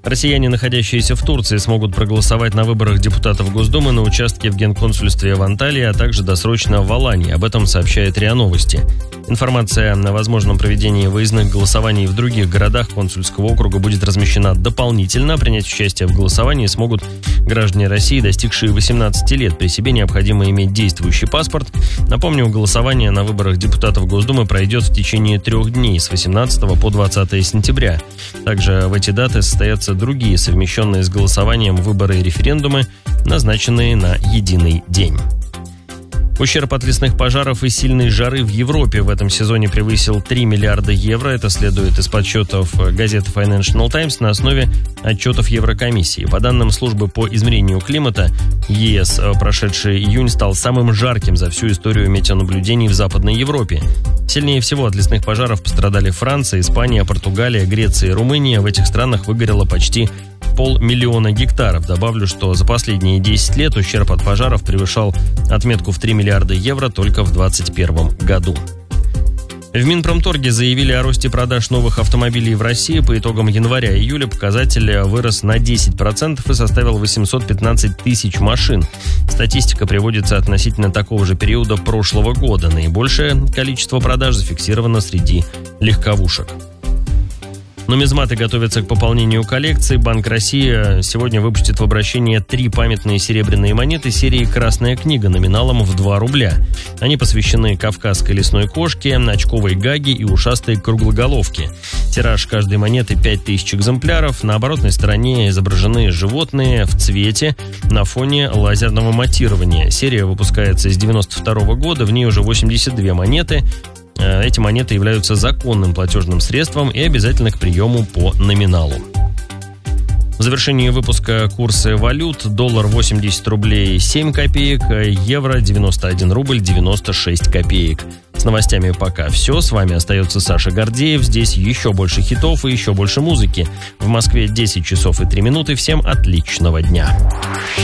Россияне, находящиеся в Турции, смогут проголосовать на выборах депутатов Госдумы на участке в Генконсульстве в Анталии, а также досрочно в Алании. Об этом сообщает РИА Новости. Информация о возможном проведении выездных голосований в других городах консульского округа будет размещена дополнительно. Принять участие в голосовании смогут граждане России, достигшие 18 лет. При себе необходимо иметь действующий паспорт. Напомню, голосование на выборах депутатов Госдумы пройдет в течение 3 дней с 18 по 20 сентября. Также в эти даты состоятся другие совмещенные с голосованием выборы и референдумы, назначенные на единый день. Ущерб от лесных пожаров и сильной жары в Европе в этом сезоне превысил 3 миллиарда евро. Это следует из подсчетов газеты Financial Times на основе отчетов Еврокомиссии. По данным службы по измерению климата ЕС, прошедший июнь стал самым жарким за всю историю метеонаблюдений в Западной Европе. Сильнее всего от лесных пожаров пострадали Франция, Испания, Португалия, Греция и Румыния. В этих странах выгорело почти 500 000 гектаров. Добавлю, что за последние 10 лет ущерб от пожаров превышал отметку в 3 миллиарда евро только в 2021 году. В Минпромторге заявили о росте продаж новых автомобилей в России. По итогам января-июля показатель вырос на 10% и составил 815 тысяч машин. Статистика приводится относительно такого же периода прошлого года. Наибольшее количество продаж зафиксировано среди легковушек. Нумизматы готовятся к пополнению коллекции. Банк России сегодня выпустит в обращение 3 памятные серебряные монеты серии «Красная книга» номиналом в 2 рубля. Они посвящены кавказской лесной кошке, очковой гаге и ушастой круглоголовке. Тираж каждой монеты 5000 экземпляров. На оборотной стороне изображены животные в цвете на фоне лазерного матирования. Серия выпускается с 1992 года, в ней уже 82 монеты. Эти монеты являются законным платежным средством и обязательны к приему по номиналу. В завершении выпуска курсы валют: доллар 80 рублей 7 копеек, евро 91 рубль 96 копеек. С новостями пока все. С вами остается Саша Гордеев. Здесь еще больше хитов и еще больше музыки. В Москве 10 часов и 3 минуты. Всем отличного дня.